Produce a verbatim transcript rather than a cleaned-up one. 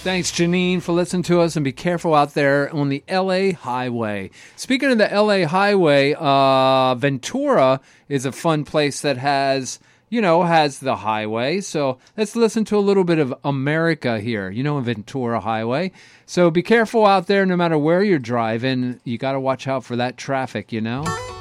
Thanks, Janine, for listening to us, and be careful out there on the L A highway. Speaking of the L A highway, uh, Ventura is a fun place that has, you know, has the highway. So let's listen to a little bit of America here, you know, Ventura Highway. So be careful out there no matter where you're driving. You got to watch out for that traffic, you know.